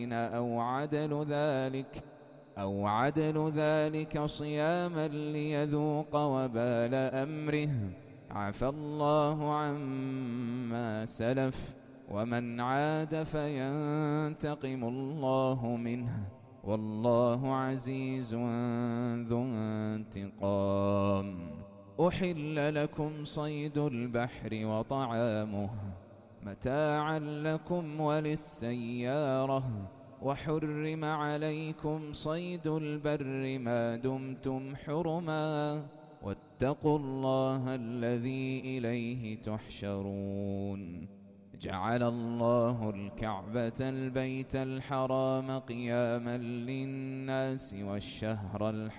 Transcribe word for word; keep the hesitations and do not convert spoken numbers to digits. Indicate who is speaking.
Speaker 1: أو عدل ذلك أو عدل ذلك صياما ليذوق وبال أمره. عفى الله عما سلف، ومن عاد فينتقم الله منه، والله عزيز ذو انتقام. أحل لكم صيد البحر وطعامه متاعا لكم وللسيارة، وحرم عليكم صيد البر ما دمتم حرما، واتقوا الله الذي إليه تحشرون. جعل الله الكعبة البيت الحرام قياما للناس والشهر الحرام